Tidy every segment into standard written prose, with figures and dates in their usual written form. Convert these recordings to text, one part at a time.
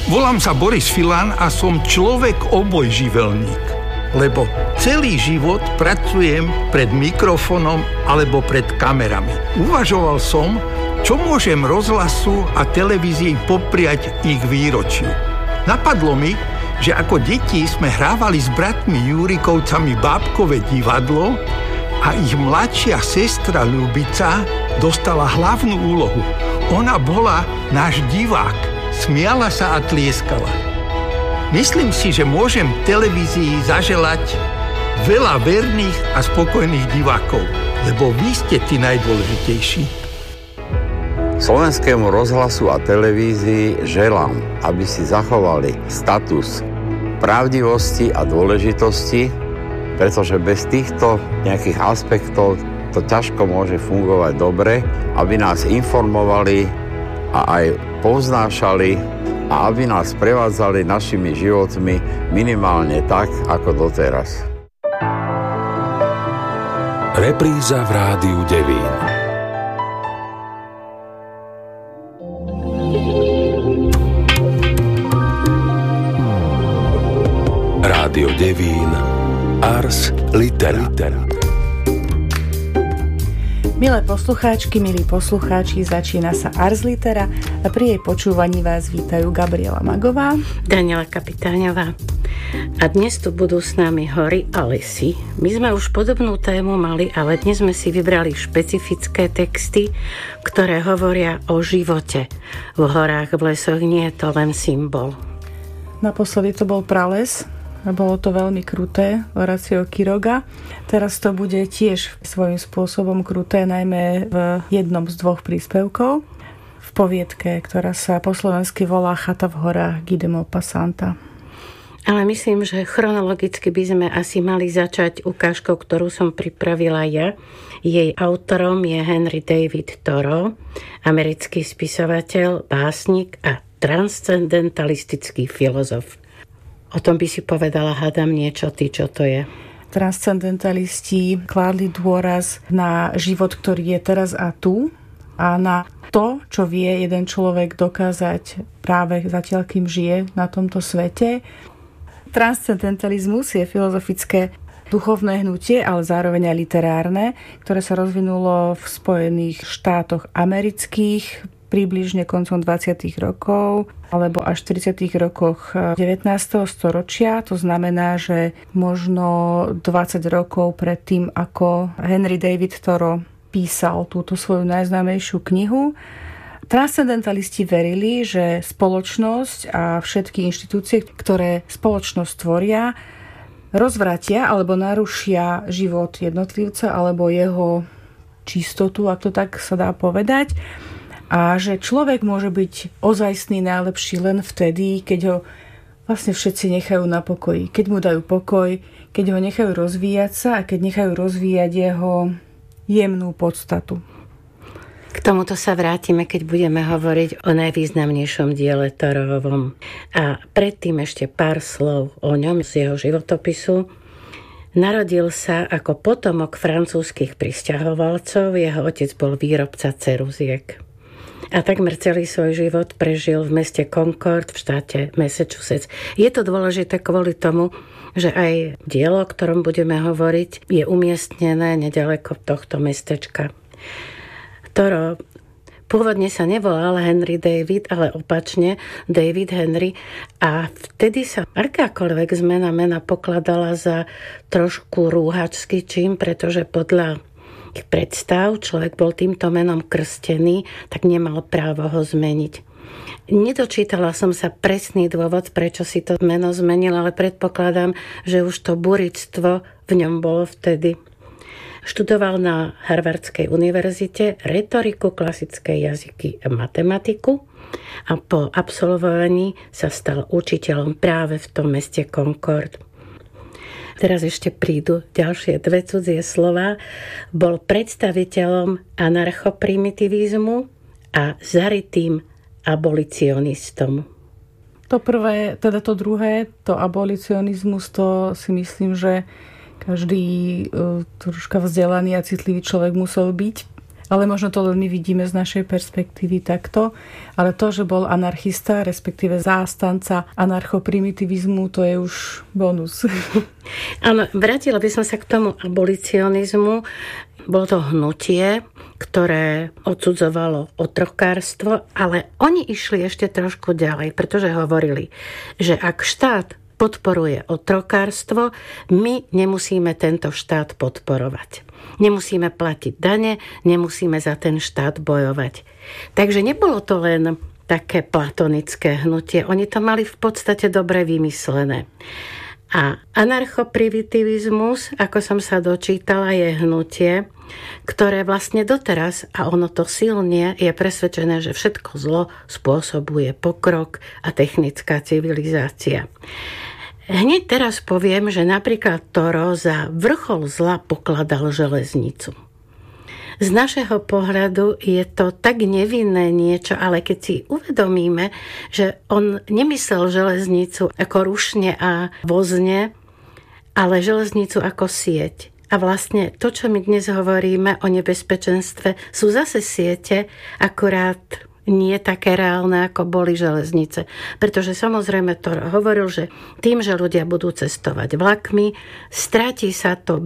Volám sa Boris Filan a som človek obojživelník, lebo celý život pracujem pred mikrofónom alebo pred kamerami. Uvažoval som, čo môžem rozhlasu a televízii popriať ich výročiu. Napadlo mi, že ako deti sme hrávali s bratmi Júrikovcami bábkové divadlo a ich mladšia sestra Ľubica dostala hlavnú úlohu. Ona bola náš divák. Smiala sa a tlieskala. Myslím si, že môžem televízii zaželať veľa verných a spokojných divákov, lebo vy ste tí najdôležitejší. Slovenskému rozhlasu a televízii želám, aby si zachovali status pravdivosti a dôležitosti, pretože bez týchto nejakých aspektov to ťažko môže fungovať dobre, aby nás informovali a aj povznášali a aby nás prevádzali našimi životmi minimálne tak, ako doteraz. Repríza v Rádiu Devín. Rádio Devín, Ars Litera. Milé poslucháčky, milí poslucháči, začína sa Ars Litera a pri jej počúvaní vás vítajú Gabriela Magová, Daniela Kapitáňová. A dnes tu budú s nami hory a lesy. My sme už podobnú tému mali, ale dnes sme si vybrali špecifické texty, ktoré hovoria o živote. V horách, v lesoch nie je to len symbol. Naposledy to bol prales. Bolo to veľmi kruté, Horacio Quiroga. Teraz to bude tiež svojím spôsobom kruté, najmä v jednom z dvoch príspevkov. V poviedke, ktorá sa po slovensky volá Chata v horách Guy de Maupassanta. Ale myslím, že chronologicky by sme asi mali začať ukážkou, ktorú som pripravila ja. Jej autorom je Henry David Thoreau, americký spisovateľ, básnik a transcendentalistický filozof. O tom by si povedala, hádam, niečo ty, čo to je. Transcendentalisti kládli dôraz na život, ktorý je teraz a tu a na to, čo vie jeden človek dokázať práve zatiaľ, kým žije na tomto svete. Transcendentalizmus je filozofické duchovné hnutie, ale zároveň aj literárne, ktoré sa rozvinulo v Spojených štátoch amerických približne koncom 20. rokov alebo až 40. rokoch 19. storočia. To znamená, že možno 20 rokov pred tým, ako Henry David Thoreau písal túto svoju najznámejšiu knihu, transcendentalisti verili, že spoločnosť a všetky inštitúcie, ktoré spoločnosť tvoria, rozvratia alebo narušia život jednotlivca alebo jeho čistotu, ak to tak sa dá povedať. A že človek môže byť ozajstný najlepší len vtedy, keď ho vlastne všetci nechajú na pokoji. Keď mu dajú pokoj, keď ho nechajú rozvíjať sa a keď nechajú rozvíjať jeho jemnú podstatu. K tomuto sa vrátime, keď budeme hovoriť o najvýznamnejšom diele Thoreauovom. A predtým ešte pár slov o ňom z jeho životopisu. Narodil sa ako potomok francúzskych prisťahovalcov. Jeho otec bol výrobca ceruziek. A takmer celý svoj život prežil v meste Concord v štáte Massachusetts. Je to dôležité kvôli tomu, že aj dielo, o ktorom budeme hovoriť, je umiestnené nedaleko tohto mestečka. Thoreau pôvodne sa nevolal Henry David, ale opačne David Henry, a vtedy sa akákoľvek zmena mena pokladala za trošku rúhačský čin, pretože podľa predstav, človek bol týmto menom krstený, tak nemal právo ho zmeniť. Nedočítala som sa presný dôvod, prečo si to meno zmenil, ale predpokladám, že už to burictvo v ňom bolo vtedy. Študoval na Harvardskej univerzite retoriku, klasické jazyky a matematiku a po absolvovaní sa stal učiteľom práve v tom meste Concord. Teraz ešte prídu ďalšie dve cudzie slová. Bol predstaviteľom anarchoprimitivizmu a zarytým abolicionistom. To prvé, teda to druhé, to abolicionizmus, to si myslím, že každý troška vzdelaný a citlivý človek musel byť. Ale možno to len my vidíme z našej perspektívy takto. Ale to, že bol anarchista, respektíve zástanca anarchoprimitivizmu, to je už bonus. Áno, vrátila by som sa k tomu abolicionizmu. Bolo to hnutie, ktoré odsudzovalo otrokárstvo, ale oni išli ešte trošku ďalej, pretože hovorili, že ak štát podporuje otrokárstvo, my nemusíme tento štát podporovať. Nemusíme platiť dane, nemusíme za ten štát bojovať. Takže nebolo to len také platonické hnutie, oni to mali v podstate dobre vymyslené. A anarchoprimitivizmus, ako som sa dočítala, je hnutie, ktoré vlastne doteraz, a ono to silne, je presvedčené, že všetko zlo spôsobuje pokrok a technická civilizácia. Hneď teraz poviem, že napríklad Toro za vrchol zla pokladal železnicu. Z našeho pohľadu je to tak nevinné niečo, ale keď si uvedomíme, že on nemyslel železnicu ako rušne a vozne, ale železnicu ako sieť. A vlastne to, čo my dnes hovoríme o nebezpečenstve, sú zase siete, akurát nie také reálne, ako boli železnice. Pretože samozrejme to hovoril, že tým, že ľudia budú cestovať vlakmi, stratí sa to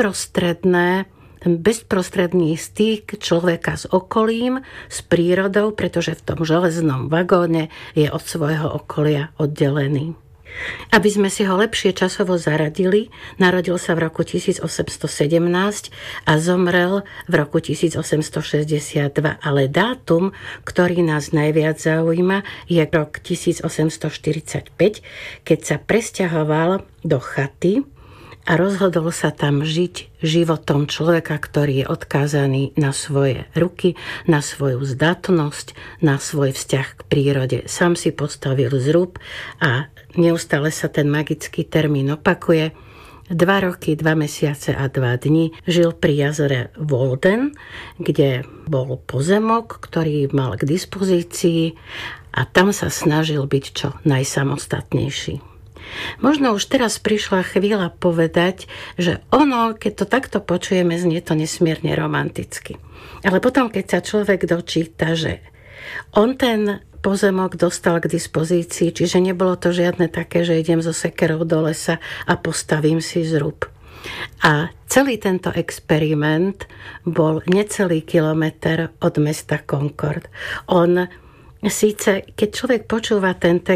bezprostredný styk človeka s okolím, s prírodou, pretože v tom železnom vagóne je od svojho okolia oddelený. Aby sme si ho lepšie časovo zaradili, narodil sa v roku 1817 a zomrel v roku 1862, ale dátum, ktorý nás najviac zaujíma, je rok 1845, keď sa presťahoval do chaty a rozhodol sa tam žiť životom človeka, ktorý je odkázaný na svoje ruky, na svoju zdatnosť, na svoj vzťah k prírode. Sám si postavil zrub a neustále sa ten magický termín opakuje. 2 roky, 2 mesiace a 2 dni žil pri jazere Volden, kde bol pozemok, ktorý mal k dispozícii a tam sa snažil byť čo najsamostatnejší. Možno už teraz prišla chvíľa povedať, že ono, keď to takto počujeme, znie to nesmierne romanticky. Ale potom, keď sa človek dočíta, že on ten pozemok dostal k dispozícii, čiže nebolo to žiadne také, že idem so sekerou do lesa a postavím si zrub. A celý tento experiment bol necelý kilometr od mesta Concord. On síce, keď človek počúva ten text,